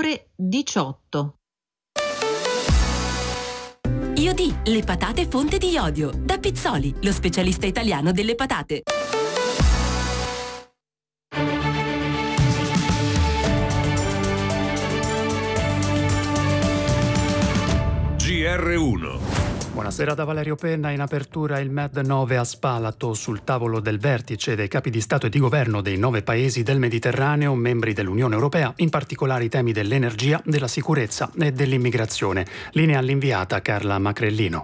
ore 18. IOD, le patate fonte di iodio. Da Pizzoli, lo specialista italiano delle patate. GR1. Buonasera da Valerio Penna. In apertura il MED 9 a Spalato, sul tavolo del vertice dei capi di Stato e di Governo dei 9 paesi del Mediterraneo, membri dell'Unione Europea, in particolare i temi dell'energia, della sicurezza e dell'immigrazione. Linea all'inviata Carla Macrellino.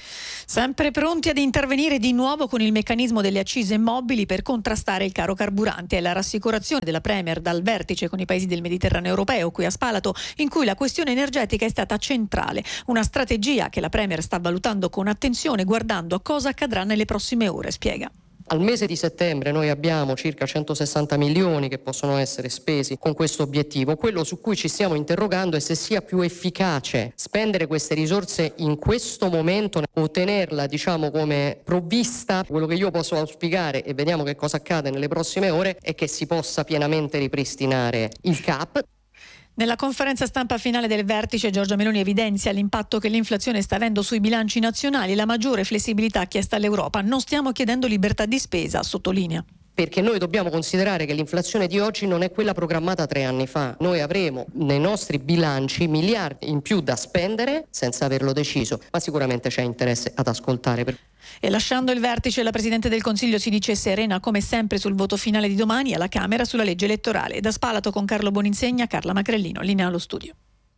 Sempre pronti ad intervenire di nuovo con il meccanismo delle accise mobili per contrastare il caro carburante. È la rassicurazione della Premier dal vertice con i paesi del Mediterraneo europeo qui a Spalato, in cui la questione energetica è stata centrale. Una strategia che la Premier sta valutando con attenzione, guardando a cosa accadrà nelle prossime ore, spiega. Al mese di settembre noi abbiamo circa 160 milioni che possono essere spesi con questo obiettivo. Quello su cui ci stiamo interrogando è se sia più efficace spendere queste risorse in questo momento o tenerla, come provvista. Quello che io posso auspicare, e vediamo che cosa accade nelle prossime ore, è che si possa pienamente ripristinare il CAP. Nella conferenza stampa finale del vertice, Giorgia Meloni evidenzia l'impatto che l'inflazione sta avendo sui bilanci nazionali e la maggiore flessibilità chiesta all'Europa. Non stiamo chiedendo libertà di spesa, sottolinea. Perché noi dobbiamo considerare che l'inflazione di oggi non è quella programmata 3 anni fa. Noi avremo nei nostri bilanci miliardi in più da spendere senza averlo deciso, ma sicuramente c'è interesse ad ascoltare. E lasciando il vertice, la Presidente del Consiglio si dice serena come sempre sul voto finale di domani alla Camera sulla legge elettorale. Da Spalato con Carlo Boninsegna, Carla Macrellino, linea allo studio.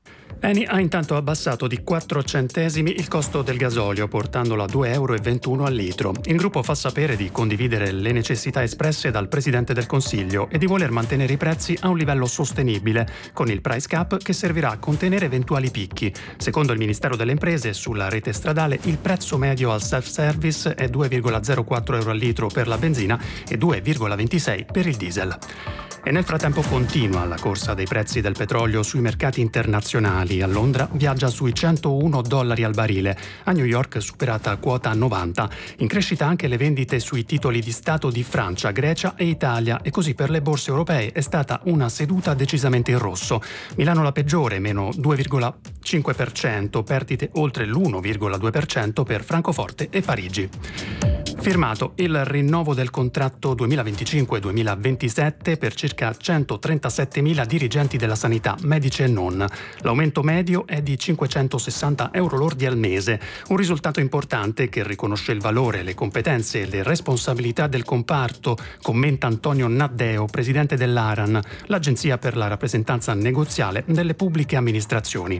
Eni ha intanto abbassato di 4 centesimi il costo del gasolio, portandolo a 2,21 euro al litro. Il gruppo fa sapere di condividere le necessità espresse dal Presidente del Consiglio e di voler mantenere i prezzi a un livello sostenibile, con il price cap che servirà a contenere eventuali picchi. Secondo il Ministero delle Imprese, sulla rete stradale il prezzo medio al self-service è 2,04 euro al litro per la benzina e 2,26 per il diesel. E nel frattempo continua la corsa dei prezzi del petrolio sui mercati internazionali. A Londra viaggia sui $101 al barile, a New York superata quota 90. In crescita anche le vendite sui titoli di Stato di Francia, Grecia e Italia, e così per le borse europee è stata una seduta decisamente in rosso. Milano la peggiore, meno 2,5%, perdite oltre l'1,2% per Francoforte e Parigi. Firmato il rinnovo del contratto 2025-2027 per circa 137.000 dirigenti della sanità, medici e non. L'aumento medio è di 560 euro lordi al mese, un risultato importante che riconosce il valore, le competenze e le responsabilità del comparto, commenta Antonio Naddeo, presidente dell'ARAN, l'agenzia per la rappresentanza negoziale delle pubbliche amministrazioni.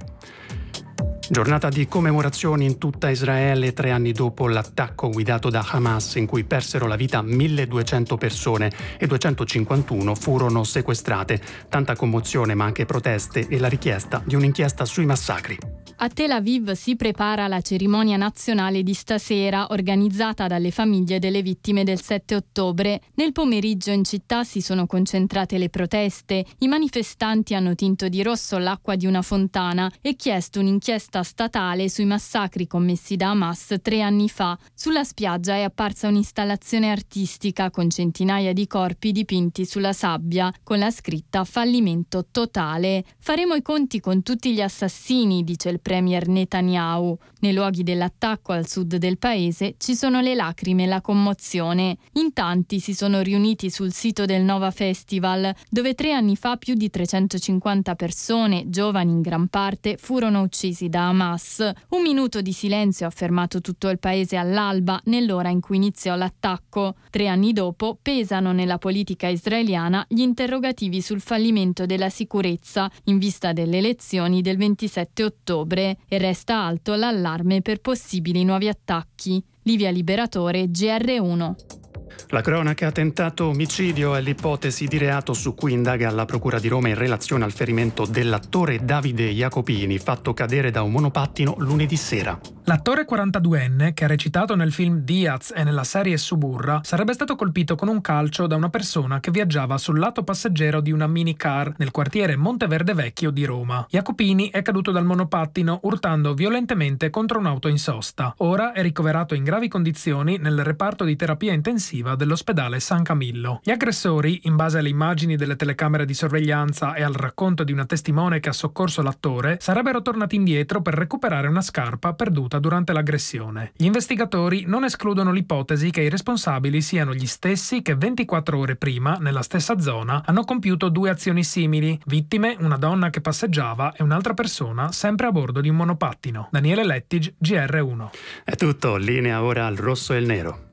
Giornata di commemorazioni in tutta Israele 3 anni dopo l'attacco guidato da Hamas in cui persero la vita 1.200 persone e 251 furono sequestrate. Tanta commozione ma anche proteste e la richiesta di un'inchiesta sui massacri. A Tel Aviv si prepara la cerimonia nazionale di stasera, organizzata dalle famiglie delle vittime del 7 ottobre. Nel pomeriggio in città si sono concentrate le proteste. I manifestanti hanno tinto di rosso l'acqua di una fontana e chiesto un'inchiesta statale sui massacri commessi da Hamas 3 anni fa. Sulla spiaggia è apparsa un'installazione artistica con centinaia di corpi dipinti sulla sabbia, con la scritta "Fallimento totale". Faremo i conti con tutti gli assassini, dice il premier Netanyahu. Nei luoghi dell'attacco al sud del paese ci sono le lacrime e la commozione. In tanti si sono riuniti sul sito del Nova Festival, dove 3 anni fa più di 350 persone, giovani in gran parte, furono uccisi da Hamas. Un minuto di silenzio ha fermato tutto il paese all'alba, nell'ora in cui iniziò l'attacco. 3 anni dopo pesano nella politica israeliana gli interrogativi sul fallimento della sicurezza in vista delle elezioni del 27 ottobre e resta alto l'allarme per possibili nuovi attacchi. Livia Liberatore, GR1. La cronaca: tentato omicidio è l'ipotesi di reato su cui indaga la Procura di Roma in relazione al ferimento dell'attore Davide Jacopini, fatto cadere da un monopattino lunedì sera. L'attore 42enne, che ha recitato nel film Diaz e nella serie Suburra, sarebbe stato colpito con un calcio da una persona che viaggiava sul lato passeggero di una minicar nel quartiere Monteverde Vecchio di Roma. Jacopini è caduto dal monopattino urtando violentemente contro un'auto in sosta. Ora è ricoverato in gravi condizioni nel reparto di terapia intensiva intensiva dell'ospedale San Camillo. Gli aggressori, in base alle immagini delle telecamere di sorveglianza e al racconto di una testimone che ha soccorso l'attore, sarebbero tornati indietro per recuperare una scarpa perduta durante l'aggressione. Gli investigatori non escludono l'ipotesi che i responsabili siano gli stessi che 24 ore prima, nella stessa zona, hanno compiuto 2 azioni simili. Vittime, una donna che passeggiava e un'altra persona sempre a bordo di un monopattino. Daniele Lettig, GR1. È tutto, linea ora al rosso e il nero.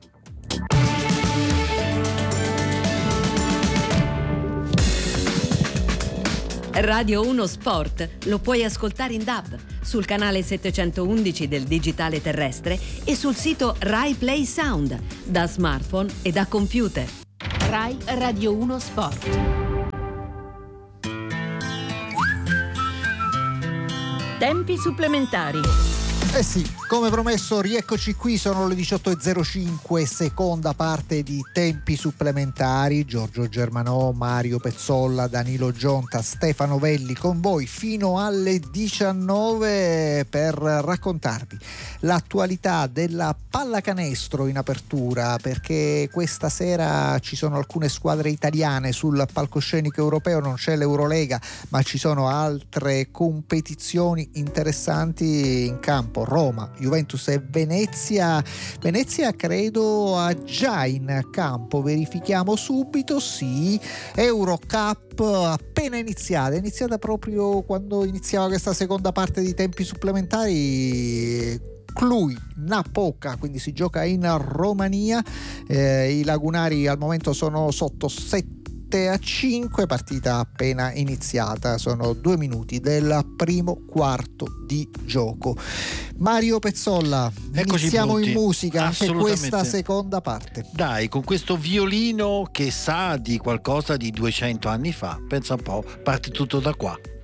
Radio 1 Sport lo puoi ascoltare in DAB sul canale 711 del digitale terrestre e sul sito Rai Play Sound, da smartphone e da computer. Rai Radio 1 Sport. Tempi supplementari. Eh sì, come promesso, rieccoci qui, sono le 18.05, seconda parte di Tempi supplementari. Giorgio Germanò, Mario Pezzolla, Danilo Gionta, Stefano Velli con voi fino alle 19 per raccontarvi l'attualità della pallacanestro in apertura, perché questa sera ci sono alcune squadre italiane sul palcoscenico europeo, non c'è l'Eurolega, ma ci sono altre competizioni interessanti in campo. Roma, Juventus e Venezia. Venezia credo ha già in campo, verifichiamo subito. Sì, Eurocup appena iniziata, è iniziata proprio quando iniziava questa seconda parte di Tempi supplementari. Cluj-Napoca, quindi si gioca in Romania. I lagunari al momento sono sotto 7-5, partita appena iniziata, sono 2 minuti del primo quarto di gioco. Mario Pezzolla, eccoci iniziamo pronti. In musica anche questa seconda parte. Dai, con questo violino che sa di qualcosa di 200 anni fa, pensa un po', parte tutto da qua.